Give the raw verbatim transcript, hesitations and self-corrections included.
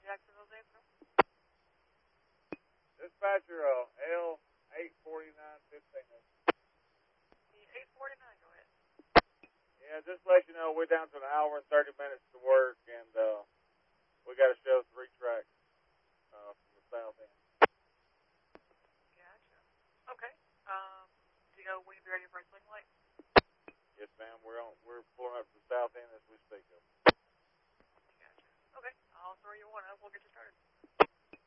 Jacksonville's answer. Dispatcher, uh, L eight forty-nine fifteen. The eight forty-nine, go ahead. Yeah, just to let you know, we're down to an hour and thirty minutes to work, and uh, we got to show three tracks uh, from the south end. Gotcha. Okay. Um, do you know when you'll be ready for a swing light? Yes, ma'am. We're on. We're pulling up to the south end as we speak of. Gotcha. Okay. I'll throw you one up. We'll get you started.